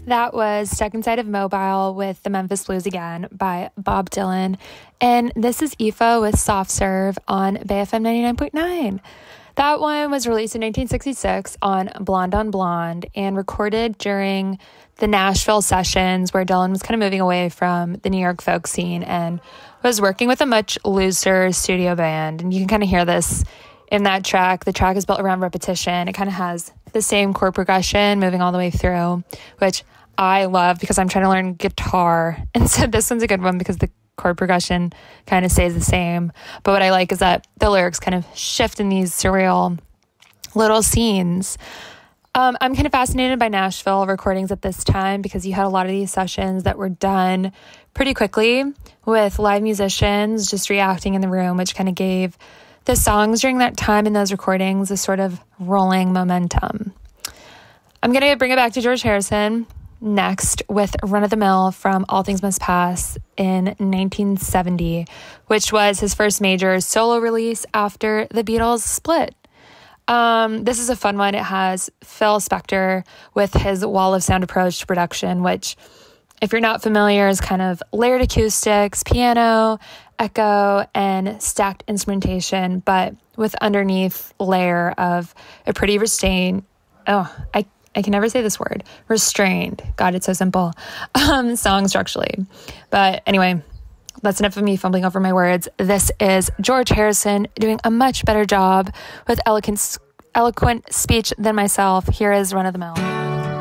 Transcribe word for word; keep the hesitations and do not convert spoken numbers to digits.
That was Stuck Inside of Mobile with the Memphis Blues again by Bob Dylan. And this is Aoife with Soft Serve on Bay F M ninety-nine point nine. That one was released in nineteen sixty-six on Blonde on Blonde and recorded during the Nashville sessions where Dylan was kind of moving away from the New York folk scene and was working with a much looser studio band. And you can kind of hear this in that track. The track is built around repetition. It kind of has the same chord progression moving all the way through, which I love because I'm trying to learn guitar. And so this one's a good one because the chord progression kind of stays the same. But what I like is that the lyrics kind of shift in these surreal little scenes. Um, I'm kind of fascinated by Nashville recordings at this time because you had a lot of these sessions that were done pretty quickly with live musicians just reacting in the room, which kind of gave the songs during that time in those recordings a sort of rolling momentum. I'm going to bring it back to George Harrison next with Run of the Mill from All Things Must Pass in nineteen seventy, which was his first major solo release after the Beatles split. Um, this is a fun one. It has Phil Spector with his wall of sound approach to production, which, if you're not familiar, is kind of layered acoustics, piano, echo, and stacked instrumentation, but with underneath layer of a pretty restrained, oh, I I can never say this word, restrained. God, it's so simple. Um, song structurally. But anyway, that's enough of me fumbling over my words. This is George Harrison doing a much better job with eloquent, eloquent speech than myself. Here is Run of the Mill.